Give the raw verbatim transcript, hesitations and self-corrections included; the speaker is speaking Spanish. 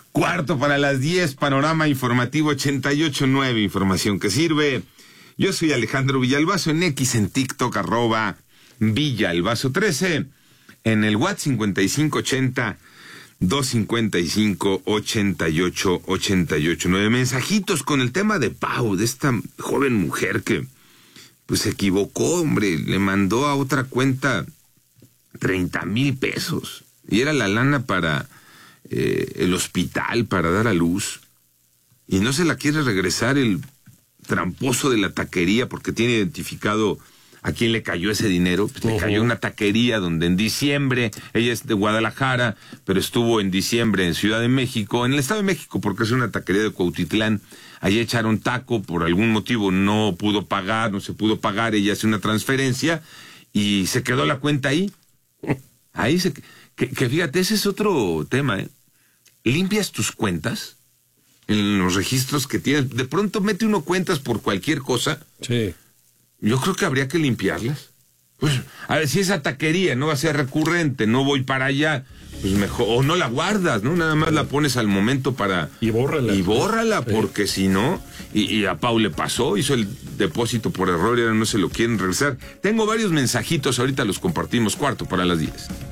Cuarto para las diez, Panorama Informativo ochenta y ocho punto nueve, información que sirve. Yo soy Alejandro Villalbazo, en X, en TikTok, arroba Villalbazo trece, en el WhatsApp cincuenta y cinco ochenta, doscientos cincuenta y cinco, ochenta y ocho, ochenta y ocho, nueve. Mensajitos con el tema de Pau, de esta joven mujer que pues se equivocó, hombre, le mandó a otra cuenta treinta mil pesos, y era la lana para eh, el hospital, para dar a luz, y no se la quiere regresar el tramposo de la taquería porque tiene identificado a quién le cayó ese dinero. Pues uh-huh. Le cayó una taquería donde en diciembre, ella es de Guadalajara, pero estuvo en diciembre en Ciudad de México, en el Estado de México, porque es una taquería de Cuautitlán. Allí echaron taco, por algún motivo no pudo pagar, no se pudo pagar, ella hace una transferencia y se quedó la cuenta ahí. Ahí se... Que, que fíjate, ese es otro tema, ¿eh? Limpias tus cuentas en los registros que tienes. De pronto mete uno cuentas por cualquier cosa. Sí. Yo creo que habría que limpiarlas. Pues, a ver, si esa taquería no va a ser recurrente, no voy para allá, pues mejor, o no la guardas, ¿no? Nada más la pones al momento para... Y bórrala. Y bórrala, sí. Porque si no... Y, y a Pau le pasó, hizo el depósito por error y ahora no se lo quieren regresar. Tengo varios mensajitos, ahorita los compartimos. Cuarto para las diez.